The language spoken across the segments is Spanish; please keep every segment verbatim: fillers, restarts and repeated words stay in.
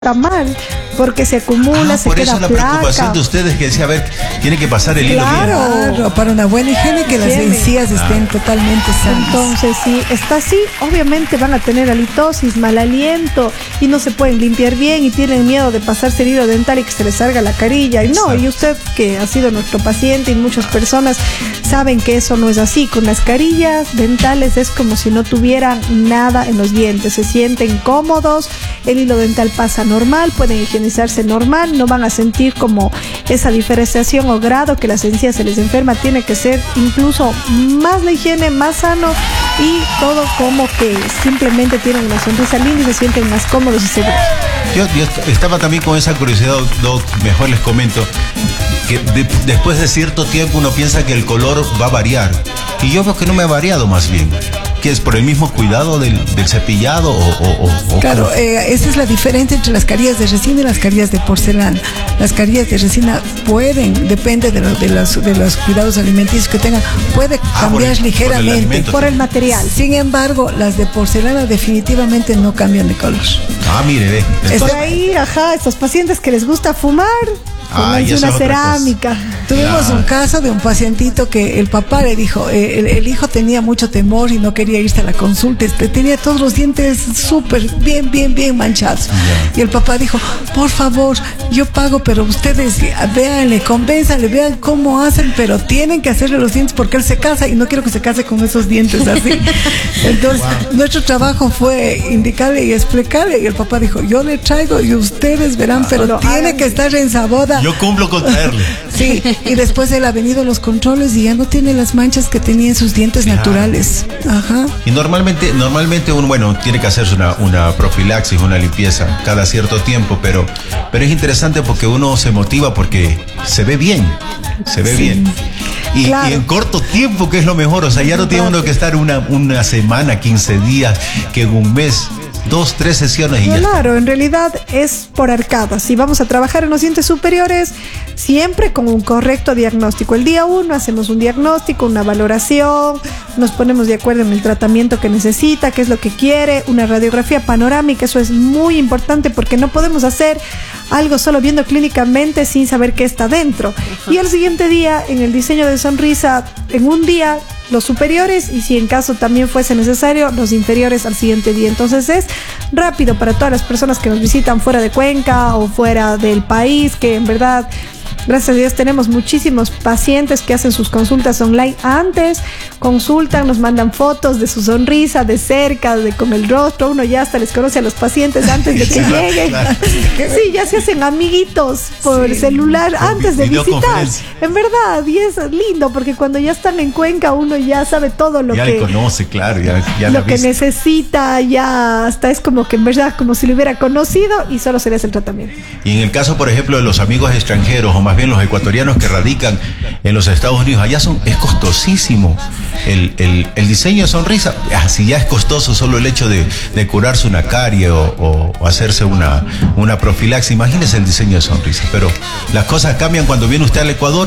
está mal, porque se acumula, ah, se por queda eso la placa. preocupación de ustedes que decía, a ver, tiene que pasar el hilo bien. Claro, para una buena higiene que las Higiene. encías estén Ah. totalmente sanas. Entonces, si está así, obviamente van a tener halitosis, mal aliento y no se pueden limpiar bien y tienen miedo de pasarse el hilo dental y que se les salga la carilla. Y no, Exacto. y usted que ha sido nuestro paciente y muchas personas saben que eso no es así. Con las carillas dentales es como si no tuvieran nada en los dientes, se sienten cómodos, el hilo dental pasa normal, pueden higienizarse normal, no van a sentir como esa diferenciación o grado que las encías se les enferma. Tiene que ser incluso más la higiene, más sano y todo como que simplemente tienen una sonrisa linda y se sienten más cómodos y seguros. Yo, yo est- estaba también con esa curiosidad, Doc, mejor les comento, que de- después de cierto tiempo uno piensa que el color va a variar. Y yo veo que no me ha variado más bien. ¿Que es por el mismo cuidado del, del cepillado o, o, o- o Claro, cómo? eh, esa es la diferencia entre las carillas de resina y las carillas de porcelana. Las carillas de resina pueden, depende de, lo- de, los, de los cuidados alimenticios que tengan, puede Ah, cambiar por el- por el ligeramente. alimento. Por el material. Sin embargo, las de porcelana definitivamente no cambian de color. Ah, mire, ve. Es- Por ahí, ajá, estos pacientes que les gusta fumar, Ah, pónganse y eso una es otra cosa. cerámica. Tuvimos Claro. un caso de un pacientito que el papá le dijo, eh, el, el hijo tenía mucho temor y no quería irse a la consulta, este, tenía todos los dientes súper bien, bien, bien manchados. Ya. Y el papá dijo, por favor, yo pago, pero ustedes véanle, convénzanle, vean cómo hacen, pero tienen que hacerle los dientes porque él se casa y no quiero que se case con esos dientes así. Entonces, nuestro trabajo fue indicarle y explicarle, y el papá dijo, yo le traigo y ustedes verán, pero Lo tiene hagan. que estar en esa boda. Yo cumplo con traerle. Sí, y después él ha venido a los controles y ya no tiene las manchas que tenía en sus dientes Claro. naturales. Ajá. Y normalmente, normalmente uno, bueno, tiene que hacerse una, una profilaxis, una limpieza cada cierto tiempo, pero, pero es interesante porque uno se motiva porque se ve bien, se ve Sí. bien. Y, Claro. y en corto tiempo, que es lo mejor, o sea, ya no tiene uno que estar una, una semana, quince días, que en un mes, dos, tres sesiones y ya está. Claro, en realidad es por arcadas. Si vamos a trabajar en los dientes superiores, siempre con un correcto diagnóstico. El día uno hacemos un diagnóstico, una valoración, nos ponemos de acuerdo en el tratamiento que necesita, qué es lo que quiere, una radiografía panorámica. Eso es muy importante porque no podemos hacer algo solo viendo clínicamente sin saber qué está dentro. Y el siguiente día, en el diseño de sonrisa, en un día, los superiores y si en caso también fuese necesario, los inferiores al siguiente día. Entonces es rápido para todas las personas que nos visitan fuera de Cuenca o fuera del país, que en verdad, gracias a Dios, tenemos muchísimos pacientes que hacen sus consultas online antes, consultan, nos mandan fotos de su sonrisa de cerca, de con el rostro, uno ya hasta les conoce a los pacientes antes de que Claro, lleguen. claro. Sí, ya se hacen amiguitos por Sí. celular Con antes de visitar. videoconferencia. En verdad, y es lindo porque cuando ya están en Cuenca uno ya sabe todo lo Ya que le conoce, claro, ya, ya la lo que viste. necesita, ya hasta es como que en verdad como si lo hubiera conocido y solo se le hace el tratamiento. Y en el caso, por ejemplo, de los amigos extranjeros, o más bien los ecuatorianos que radican en los Estados Unidos, allá son, es costosísimo el, el, el diseño de sonrisa. Así ya es costoso solo el hecho de, de curarse una carie o, o- o hacerse una, una profilaxis. Imagínese el diseño de sonrisa. Pero las cosas cambian cuando viene usted al Ecuador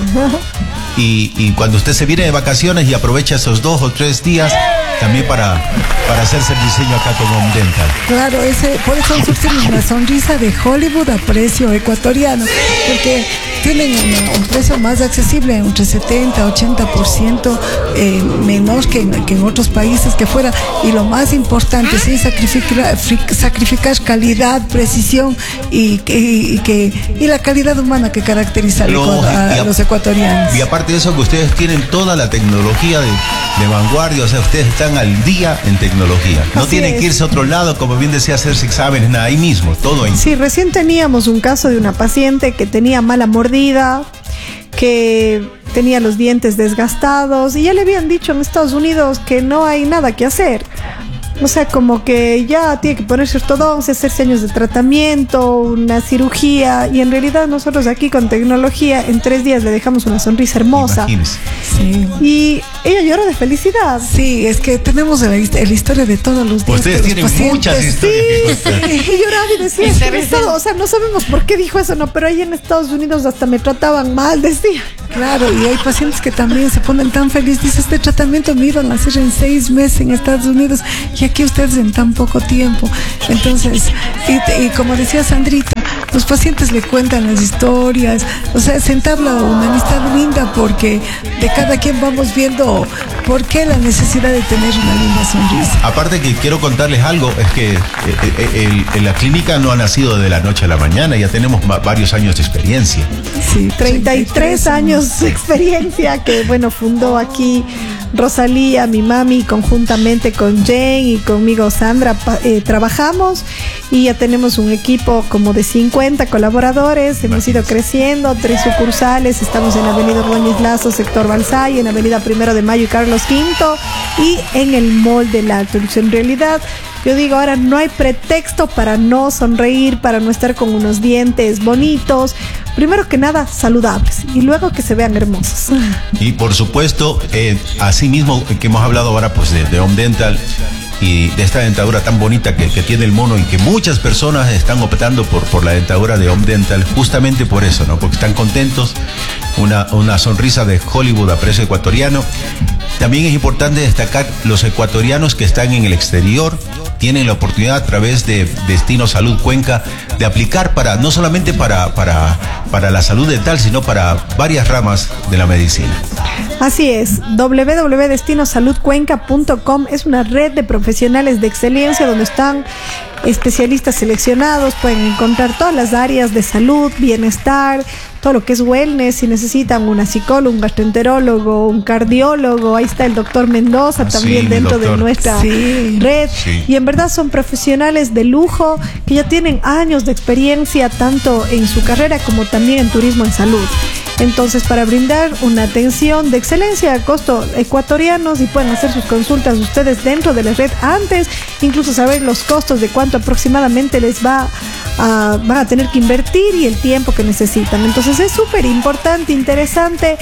y, y cuando usted se viene de vacaciones y aprovecha esos dos o tres días también para, para hacerse el diseño acá con Home Dental. Claro, ese, por eso surgen una sonrisa de Hollywood a precio ecuatoriano, porque tienen una- un precio más accesible, entre setenta y ochenta por ciento eh, menor que en, que en otros países que fuera. Y lo más importante, sin sacrificar, fri- sacrificar calidad, precisión y, que- y, que, y la calidad humana que caracteriza al Lógico, Ecuador- a, y a- los ecuatorianos. Y aparte de eso, que ustedes tienen toda la tecnología de, de vanguardia, o sea, ustedes están al día en tecnología. No Así tienen es. que irse a otro lado, como bien decía, hacerse exámenes, nada, ahí mismo, todo ahí. Sí, recién teníamos un caso de una paciente que tenía mala mordida, que tenía los dientes desgastados y ya le habían dicho en Estados Unidos que no hay nada que hacer. O sea, como que ya tiene que ponerse ortodoncia, hacerse años de tratamiento, una cirugía, y en realidad nosotros aquí con tecnología en tres días le dejamos una sonrisa hermosa. Imagínense. Sí. Y ella llora de felicidad. Sí, es que tenemos la, la historia de todos los días. Ustedes tienen muchas historias que contar. Sí, y lloraba y decía, es que en Estados- o sea, no sabemos por qué dijo eso, no, pero ahí en Estados Unidos hasta me trataban mal, decía. Claro, y hay pacientes que también se ponen tan felices. Dice, este tratamiento me iban a hacer en seis meses en Estados Unidos y aquí ustedes en tan poco tiempo. Entonces, y, y como decía Sandrita, los pacientes le cuentan las historias, o sea, se entabla una amistad linda porque de cada quien vamos viendo por qué la necesidad de tener una linda sonrisa. Aparte que quiero contarles algo, es que eh, eh, el- el- la clínica no ha nacido de la noche a la mañana, ya tenemos ma- varios años de experiencia. Sí, treinta y tres años de experiencia que, bueno, fundó aquí Rosalía, mi mami, conjuntamente con Jane y conmigo Sandra, pa- eh, trabajamos y ya tenemos un equipo como de cincuenta colaboradores, hemos ido creciendo, tres sucursales, estamos en Avenida Ordóñez Lazo, sector Balsay, en Avenida Primero de Mayo y Carlos Quinto y en el Mall del Alto. En realidad, yo digo, ahora no hay pretexto para no sonreír, para no estar con unos dientes bonitos. Primero que nada, saludables y luego que se vean hermosos. Y por supuesto, eh, así mismo que hemos hablado ahora pues de, de Home Dental y de esta dentadura tan bonita que, que tiene el mono y que muchas personas están optando por, por la dentadura de Home Dental justamente por eso, ¿no? Porque están contentos, una, una sonrisa de Hollywood a precio ecuatoriano. También es importante destacar los ecuatorianos que están en el exterior tienen la oportunidad a través de Destino Salud Cuenca de aplicar para, no solamente para, para, para la salud dental, sino para varias ramas de la medicina. Así es, doble u doble u doble u punto destino salud cuenca punto com es una red de profesionales de excelencia donde están especialistas seleccionados, pueden encontrar todas las áreas de salud, bienestar, todo lo que es wellness, si necesitan una psicóloga, un gastroenterólogo, un cardiólogo, ahí está el doctor Mendoza Ah, también sí, dentro de doctor. nuestra Sí. red, Sí. y en verdad son profesionales de lujo que ya tienen años de experiencia tanto en su carrera como también en turismo en salud. Entonces, para brindar una atención de excelencia a costo ecuatorianos, y pueden hacer sus consultas ustedes dentro de la red antes, incluso saber los costos de cuánto aproximadamente les va a, van a tener que invertir y el tiempo que necesitan. Entonces es súper importante, interesante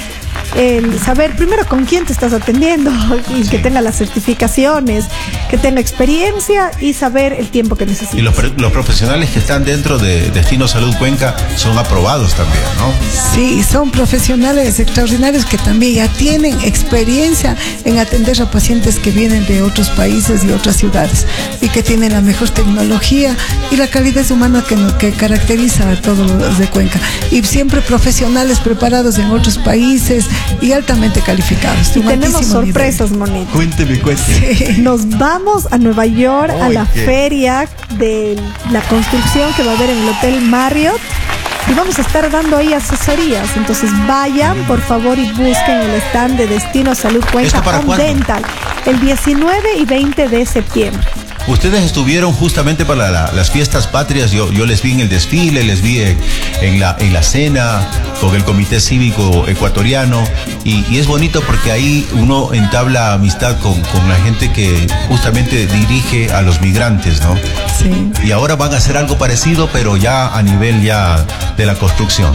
el saber primero con quién te estás atendiendo y que tenga las certificaciones, que tenga experiencia y saber el tiempo que necesitas. Y los, pre- los profesionales que están dentro de Destino Salud Cuenca son aprobados también, ¿no? Sí, son profesionales extraordinarios que también ya tienen experiencia en atender a pacientes que vienen de otros países y otras ciudades y que tienen la mejor tecnología y la calidez humana que, no- que caracteriza a todos los de Cuenca. Y siempre profesionales preparados en otros países y altamente calificados. Y de un tenemos altísimo nivel. sorpresas, Monita. Cuénteme, cuénteme. Nos vamos a Nueva York a Uy, la qué- feria de la construcción que va a haber en el Hotel Marriott y vamos a estar dando ahí asesorías. Entonces vayan por favor y busquen el stand de Destino Salud Cuenca ¿Esto para Home cuándo? Dental el diecinueve y veinte de septiembre. Ustedes estuvieron justamente para la- las fiestas patrias, yo, yo les vi en el desfile, les vi en, en la, en la cena con el Comité Cívico Ecuatoriano y, y es bonito porque ahí uno entabla amistad con, con la gente que justamente dirige a los migrantes, ¿no? Sí. Y ahora van a hacer algo parecido, pero ya a nivel ya de la construcción.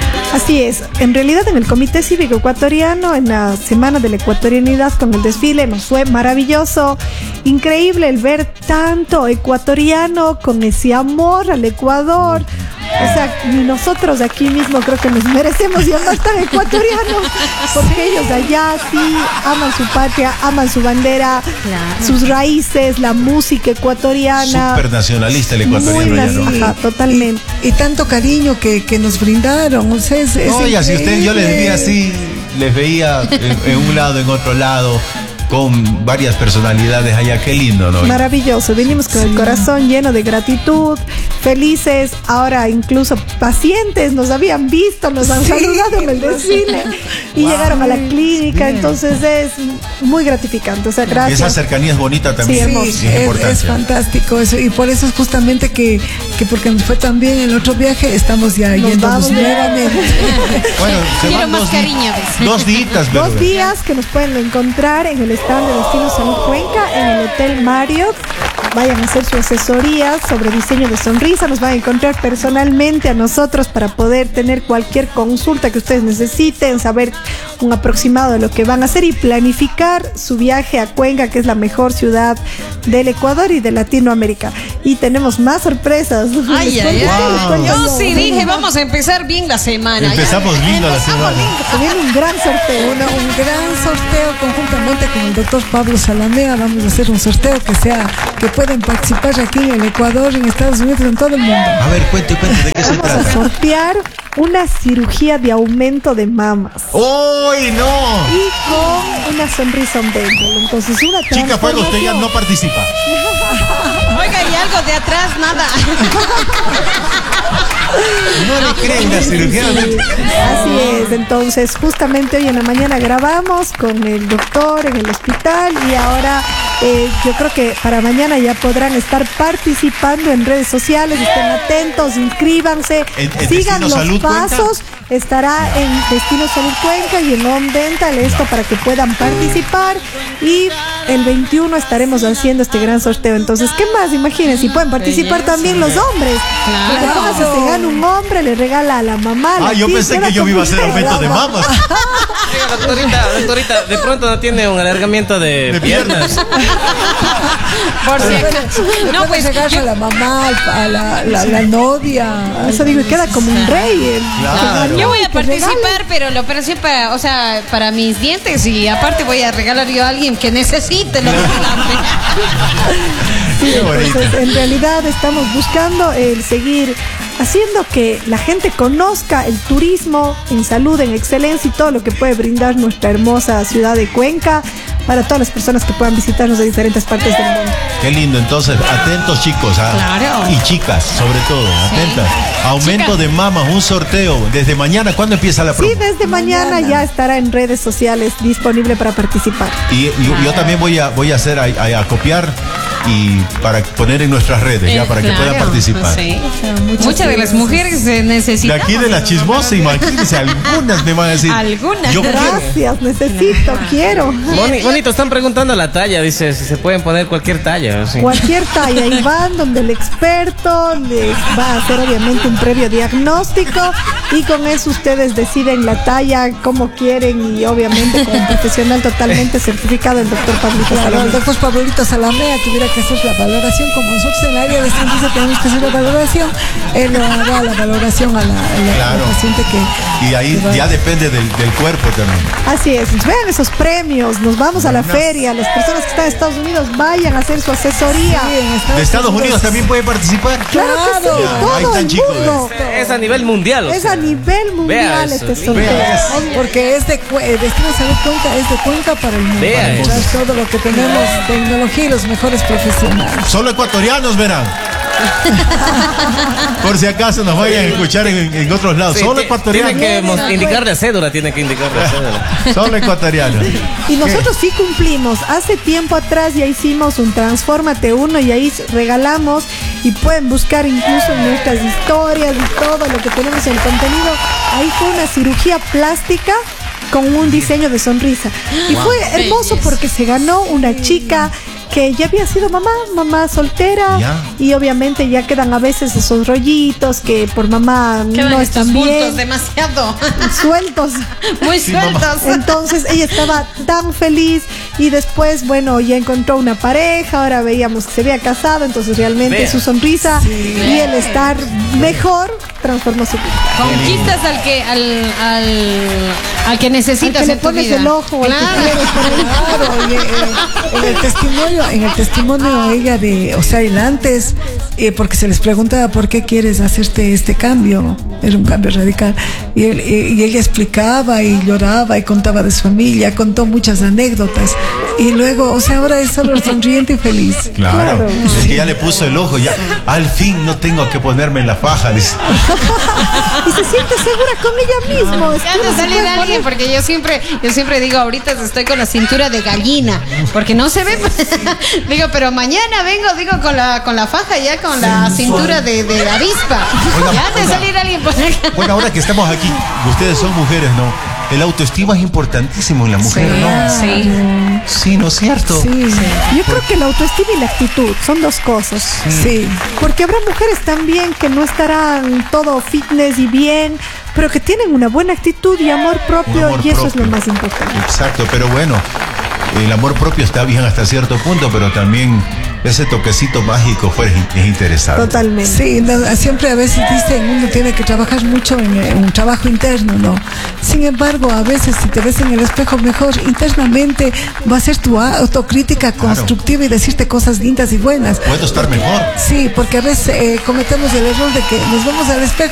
Así es, en realidad en el Comité Cívico Ecuatoriano, en la Semana de la Ecuatorianidad con el desfile, nos fue maravilloso, increíble el ver tanto ecuatoriano con ese amor al Ecuador. O sea, ni nosotros aquí mismo creo que nos merecemos llamar tan ecuatorianos, porque ellos allá sí aman su patria, aman su bandera, Claro. sus raíces, la música ecuatoriana. Súper nacionalista el Muy ecuatoriano. ya, ¿no? naci- ajá, totalmente. Y, y tanto cariño que, que nos brindaron. O sea, es, es Oiga, si usted, yo les vi increíble. así, les veía en, en un lado, en otro lado, con varias personalidades allá, qué lindo, ¿no? Maravilloso, venimos con el corazón lleno de gratitud, felices, ahora incluso pacientes nos habían visto, nos han Sí. saludado en el desfile y Wow. llegaron a la clínica, entonces es muy gratificante, o sea, gracias. Esa cercanía es bonita también, Sí, Sí, hermoso. es es, es importante. fantástico eso y por eso es justamente que, que porque nos fue tan bien el otro viaje estamos ya Nos yéndonos vamos de- nuevamente. Bueno, se Quiero van más dos, di- cariño, pues. dos días, pero Dos días que nos pueden encontrar en el stand de Destino Salud Cuenca en el Hotel Marriott vayan a hacer su asesoría sobre diseño de sonrisa. Nos van a encontrar personalmente a nosotros para poder tener cualquier consulta que ustedes necesiten, saber un aproximado de lo que van a hacer y planificar su viaje a Cuenca, que es la mejor ciudad del Ecuador y de Latinoamérica. Y tenemos más sorpresas. Ay, ay, ay. Wow. Yo sí dije, vamos a empezar bien la semana. Empezamos Ya, lindo la empezamos semana. lindo. Se viene un gran sorteo. Una- un gran sorteo conjuntamente con el doctor Pablo Salamea. Vamos a hacer un sorteo que sea, que pueden participar aquí en el Ecuador, en Estados Unidos, en todo el mundo. A ver, cuente, cuente, ¿de qué se Vamos a trata? sortear una cirugía de aumento de mamas ¡Uy, no! y con una sonrisa dental. Entonces, una Chica, pues usted ya transformación. no participa. Oiga, y algo de atrás, nada. No le creen la cirugía. Así es, entonces justamente hoy en la mañana grabamos con el doctor en el hospital y ahora eh, yo creo que para mañana ya podrán estar participando en redes sociales, estén atentos, inscríbanse, ¿En- en sigan Destino los Salud pasos, estará en Destino Salud Cuenca y en Home Dental esto para que puedan participar y el veintiuno estaremos haciendo este gran sorteo, entonces ¿qué más? Imagínense, y pueden participar Belleza. también los hombres. Claro. Entonces, se gana un hombre, le regala a la mamá. a la Ah, yo tía, pensé queda que yo como me iba a hacer un aumento de regalo. mamas. Oiga, doctorita, doctorita, de pronto no tiene un alargamiento de, De piernas. Por si acaso. No, pues llegarse yo- a la mamá, a la, la, la novia. Eso digo, y queda como un rey. el- Claro. Yo voy a que regale. participar, pero la operación para, o sea, para mis dientes y aparte voy a regalar yo a alguien que necesite lo que Qué bonito. Entonces, en realidad estamos buscando el seguir haciendo que la gente conozca el turismo en salud, en excelencia y todo lo que puede brindar nuestra hermosa ciudad de Cuenca para todas las personas que puedan visitarnos de diferentes partes del mundo. Qué lindo, entonces, atentos chicos, ¿ah? Claro. Y chicas, sobre todo, atentas. Aumento Chicas. de mamas, un sorteo. Desde mañana, ¿cuándo empieza la Sí, promo? desde mañana, Mañana. ya estará en redes sociales disponible para participar. Y yo, yo también voy a voy a hacer a, a- a copiar y para poner en nuestras redes, ya Eh, para que claro, puedan participar. sí. muchas Muchas de las gracias. mujeres se De necesitan. aquí de la chismosa, imagínense, algunas me van a decir. Algunas. Yo quiero. Gracias, necesito, quiero. Boni- bonito, están preguntando la talla, dice, si se pueden poner cualquier talla. sí. Cualquier talla, y van donde el experto les va a hacer obviamente un previo diagnóstico y con eso ustedes deciden la talla, como quieren y obviamente con un profesional totalmente certificado, el doctor Pablito Claro, el Salomé. doctor Pablito Salamea tuviera que hacer la valoración, como nosotros en el área de sonrisa tenemos que hacer la valoración, él lo hará la valoración a la, a la- Claro. al paciente que... Y ahí que va- ya depende del, del cuerpo también. Así es, vean esos premios, nos vamos a la feria, las personas que están en Estados Unidos vayan a hacer su asesoría. Sí, en Estados De Estados Unidos también puede participar. Claro que sí, Claro. todo Ahí están, el chicos. mundo. Es a nivel mundial. o Es sea. a nivel mundial eso, este sí. sorteo. Vea eso. Porque es de Cue- eh, Destino Salud Cuenca, es de Cuenca para el mundo. Vea Para eso. mostrar todo lo que tenemos, tecnología y los mejores profesionales. Solo ecuatorianos verán. Por si acaso nos vayan a escuchar en, en otros lados. Sí, Solo ti- ecuatorianos. Tiene que mos- indicar la cédula, tiene que indicar la cédula. Solo ecuatorianos. Y nosotros sí cumplimos. Hace tiempo atrás ya hicimos un Transfórmate uno y ahí regalamos y pueden buscar incluso en nuestras historias y todo lo que tenemos en el contenido. Ahí fue una cirugía plástica con un diseño de sonrisa. Y fue hermoso Belleza. porque se ganó una chica que ya había sido mamá, mamá soltera, Ya. y obviamente ya quedan a veces esos rollitos que por mamá Quedan no estos están bultos bien, demasiado. sueltos. Muy Sí, mamá. sueltos. Entonces ella estaba tan feliz y después, bueno, ya encontró una pareja, ahora veíamos que se había casado, entonces realmente Vea. su sonrisa y el estar mejor transformó su vida. Conquistas al que al, al, al que necesitas Al que le en tu pones vida. el ojo, al que Claro. quieres por ahí. Claro, y, eh, en el testimonio, en el testimonio ella de, o sea, el antes, eh, porque se les preguntaba por qué quieres hacerte este cambio, era un cambio radical, y, él- y- y ella explicaba y lloraba y contaba de su familia, contó muchas anécdotas, y luego, o sea, ahora es solo sonriente y feliz. Claro. Claro. Es que ya le puso el ojo, ya. Al fin no tengo que ponerme en la faja. Dice. Y se siente segura con ella misma. Es Ya que te uno se sale puede de alguien, poner- porque yo siempre, yo siempre digo, ahorita estoy con la cintura de gallina, porque no se ve. Digo, pero mañana vengo, digo, con la, con la faja ya, con la cintura de, de avispa. Oiga, Ya te oiga. salir alguien por acá. Bueno, ahora que estamos aquí, ustedes son mujeres, ¿no? el autoestima es importantísimo en la mujer, Sí, ¿no? sí. Sí, ¿no es cierto? Sí, Yo creo que la autoestima y la actitud son dos cosas. sí. Porque habrá mujeres también que no estarán todo fitness y bien, pero que tienen una buena actitud y amor propio, Un amor y eso es propio. lo más importante. Exacto, pero bueno, el amor propio está bien hasta cierto punto, pero también ese toquecito mágico fue, es interesante. Totalmente. Sí, no, siempre a veces dicen uno tiene que trabajar mucho en, en un trabajo interno, ¿no? Sin embargo, a veces si te ves en el espejo mejor, internamente va a ser tu autocrítica constructiva y decirte cosas lindas y buenas. Puedo estar mejor. Sí, porque a veces eh, cometemos el error de que nos vamos al espejo